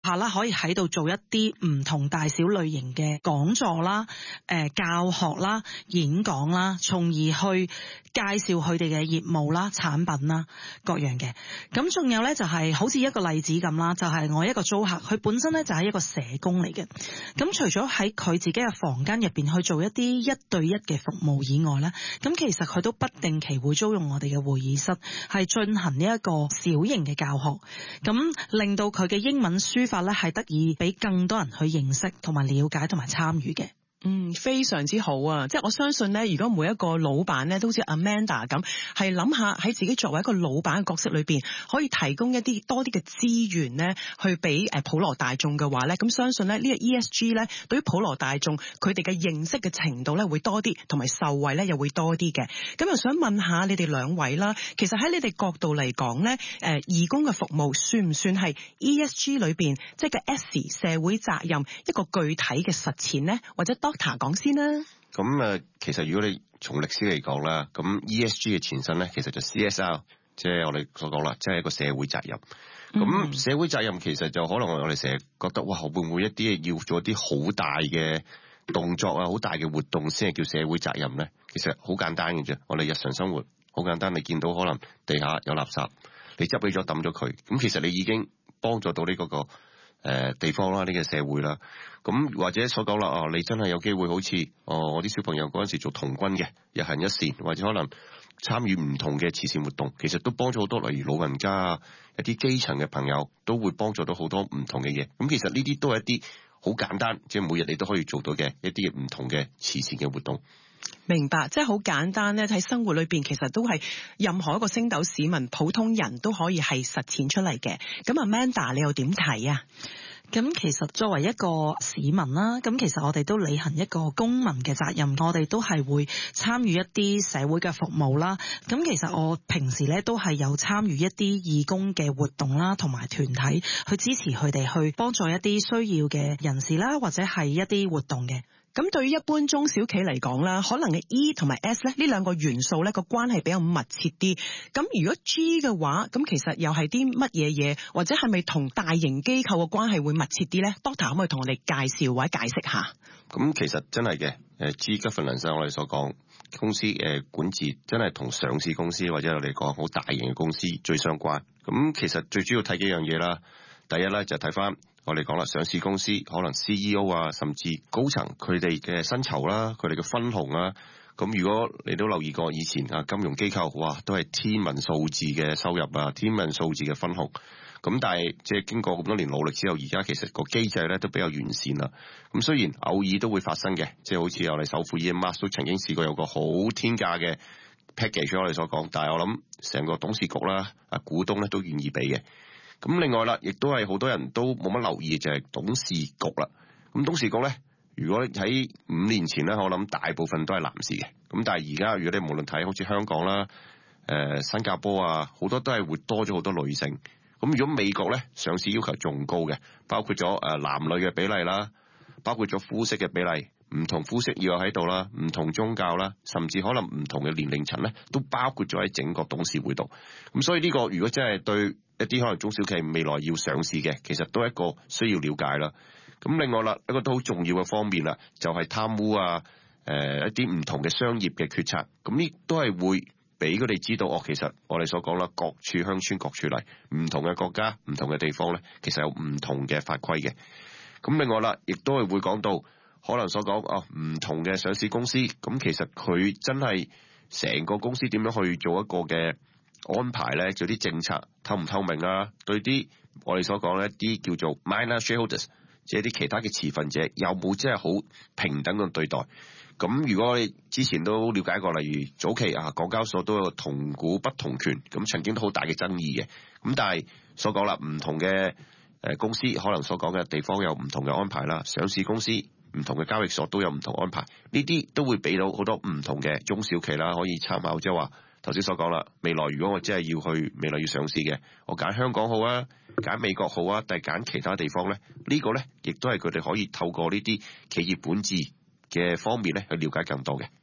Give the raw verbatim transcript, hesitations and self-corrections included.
下啦，可以喺度做一啲唔同大小類型嘅講座啦、誒、呃、教學啦、演講啦，從而去介紹佢哋嘅業務啦、產品啦各樣嘅。咁仲有咧就係、是、好似一個例子咁啦，就係、是、我一個租客，佢本身咧就係一個社工嚟嘅。咁除咗喺佢自己嘅房間入邊去做一啲一對一嘅服務以外咧，咁其實佢都不定期會租用我哋嘅會議室，係進行呢一個小型嘅教學，咁令到佢嘅英文書法咧係得以俾更多人去認識同埋了解同埋參與嘅。 嗯，非常之好啊！即係我相信咧，如果每一個老闆咧，都好似 Amanda 咁，係諗下喺自己作為一個老闆嘅角色裏邊，可以提供一啲多啲嘅資源咧，去俾誒普羅大眾嘅話咧，咁相信咧呢個 E S G 咧，對於普羅大眾佢哋嘅認識嘅程度咧會多啲，同埋受惠咧又會多啲嘅。咁又想問下你哋兩位啦，其實喺你哋角度嚟講咧，誒義工嘅服務算唔算係 E S G 裏邊即係個 S 社會責任一個具體嘅實踐咧，或者多Doctor 講先啦。 咁誒，其實如果你從歷史嚟講啦，咁 E S G 嘅前身咧，其實就 C S R， 即係我哋所講啦，即係一個社會責任。咁、嗯、社會責任其實就可能我哋成日覺得，哇，會唔會一啲要做一啲好大嘅動作啊，好大嘅活動先係叫社會責任咧？其實好簡單嘅啫，我哋日常生活好簡單，你見到可能地下有垃圾，你執起咗抌咗佢，咁其實你已經幫助到呢、這個個誒、呃、地方啦，呢、這個社會啦。咁或者所講啦，哦，你真係有機會好似哦，我啲小朋友嗰陣時做童軍嘅，日行一善，或者可能參與唔同嘅慈善活動，其實都幫助好多，例如老人家啊，一啲基層嘅朋友都會幫助到好多唔同嘅嘢。咁其實呢啲都係一啲好簡單，即係每日你都可以做到嘅一啲唔同嘅慈善嘅活動。 明白，即係好簡單咧，喺生活裏邊其實都係任何一個星斗市民、普通人都可以係實踐出嚟嘅。咁 Amanda 你又點睇啊？ 咁其實作為一個市民啦，咁其實我哋都履行一個公民嘅責任，我哋都係會參與一啲社會嘅服務啦。咁其實我平時咧都係有參與一啲義工嘅活動啦，同埋團體去支持佢哋去幫助一啲需要嘅人士啦，或者係一啲活動嘅。 咁對於一般中小企嚟講啦，可能嘅 E 同埋 S 咧呢兩個元素咧個關係比較密切啲。咁如果 G 嘅話，咁其實又係啲乜嘢嘢，或者係咪同大型機構嘅關係會密切啲咧 ？Doctor 可唔可以同我哋介紹或者解釋下？ 咁其實真係嘅，誒 G governance 我哋所講公司誒管治真係同上市公司或者我哋講好大型嘅公司最相關。咁其實最主要睇幾樣嘢啦。第一咧就睇翻我哋講啦，上市公司可能 C E O 啊，甚至高層佢哋嘅薪酬啦，佢哋嘅分紅啊。咁如果你都留意過以前啊，金融機構哇都係天文數字嘅收入啊，天文數字嘅分紅。咁但係即係經過咁多年努力之後，而家其實個機制咧都比較完善啦。咁雖然偶爾都會發生嘅，即係好似我哋首富 Elon Musk 都曾經試過有個好天價嘅 package，我哋所講，但係我諗成個董事局啦、啊股東咧都願意俾嘅。咁另外啦，亦都係好多人都冇乜留意，就係董事局啦。咁董事局咧，如果喺五年前咧，我諗大部分都係男士嘅。咁但係而家如果你無論睇好似香港啦、誒、呃、新加坡啊，好多都係會多咗好多女性。咁如果美國咧，上市要求仲高嘅，包括咗誒男女嘅比例啦，包括咗膚色嘅比例，唔同膚色要有喺度啦，唔同宗教啦，甚至可能唔同嘅年齡層咧，都包括咗喺整個董事會度。咁所以呢個如果真係對一啲可能中小企未來要上市嘅，其實都係一個需要了解啦。咁另外啦，一個都好重要嘅方面啦，就係貪污啊，誒一啲唔同嘅商業嘅決策，咁呢都係會俾佢哋知道，哦，其實我哋所講啦，各處鄉村各處例，唔同嘅國家、唔同嘅地方咧，其實有唔同嘅法規嘅。咁另外啦，亦都係會講到可能所講啊，唔同嘅上市公司，咁其實佢真係成個公司點樣去做一個嘅安排咧，做啲政策透唔透明啊？對啲我哋所講咧，一啲叫做 minor shareholders， 即係啲其他嘅持份者，有冇真係好平等嘅對待？咁如果你之前都了解過，例如早期啊，港交所都有同股不同權，咁曾經都好大嘅爭議嘅。咁但係所講啦，唔同嘅誒公司可能所講嘅地方有唔同嘅安排啦，上市公司唔同嘅交易所都有唔同安排，呢啲都會俾到好多唔同嘅中小企啦，可以參考。即係話頭先所講啦，未來如果我真係要去未來要上市嘅，我揀香港好啊，揀美國好啊，定係揀其他地方咧？呢個咧亦都係佢哋可以透過呢啲企業本質嘅方面咧去了解更多嘅。